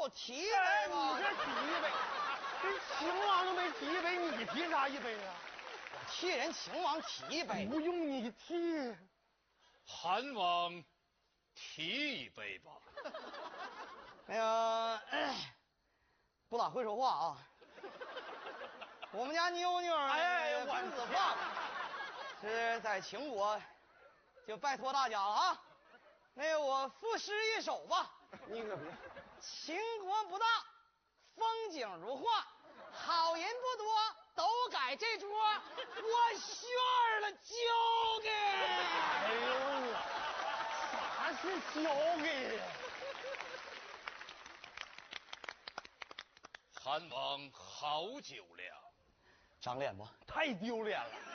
我提一杯吧。 你这提一杯，人秦王都没提一杯，你提啥一杯啊？ 我替人秦王提一杯。 不用你提。 韩王提一杯吧。 那个，不咋会说话啊。我们家妞妞公子胖是在秦国，就拜托大家了啊。那个我赋诗一首吧。 你可别。 秦国不大，风景如画，好人不多，都改这桌，我炫了交给。 哎呦我，啥是交给呀？ 韩王好酒量， 长脸不？ 太丢脸了。